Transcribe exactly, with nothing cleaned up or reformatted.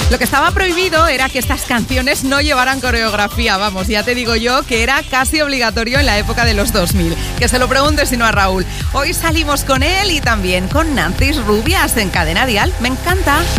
Lo que estaba prohibido era que estas canciones no llevaran coreografía. Vamos, ya te digo yo que era casi obligatorio en la época de los dos mil. Que se lo preguntes si no a Raúl. Hoy salimos con él y también con Nancy Rubias en Cadena Dial. Me encanta.